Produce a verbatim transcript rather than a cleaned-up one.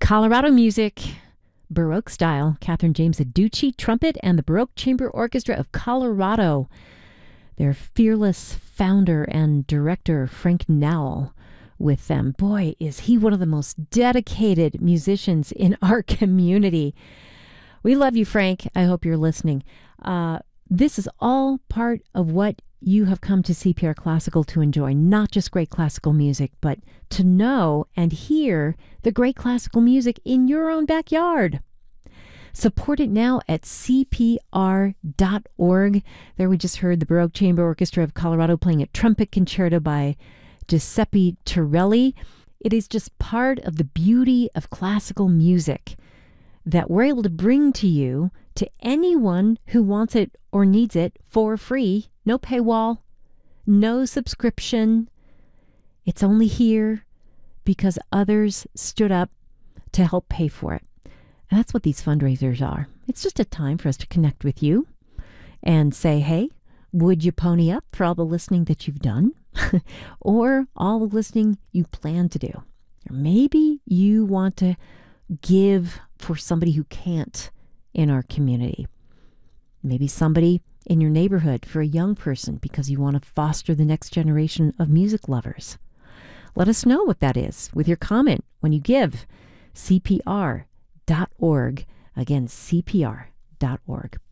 Colorado music, Baroque style. Catherine James Aducci, trumpet, and the Baroque Chamber Orchestra of Colorado. Their fearless founder and director, Frank Nowell, with them. Boy, is he one of the most dedicated musicians in our community. We love you, Frank. I hope you're listening. Uh, this is all part of what you have come to C P R Classical to enjoy. Not just great classical music, but to know and hear the great classical music in your own backyard. Support it now at C P R dot org. There we just heard the Baroque Chamber Orchestra of Colorado playing a trumpet concerto by Giuseppe Torelli. It is just part of the beauty of classical music that we're able to bring to you, to anyone who wants it or needs it for free. No paywall, no subscription. It's only here because others stood up to help pay for it. And that's what these fundraisers are. It's just a time for us to connect with you and say, hey, would you pony up for all the listening that you've done or all the listening you plan to do? Or maybe you want to give for somebody who can't in our community. Maybe somebody in your neighborhood for a young person because you want to foster the next generation of music lovers. Let us know what that is with your comment when you give. C P R dot org. Again, C P R dot org.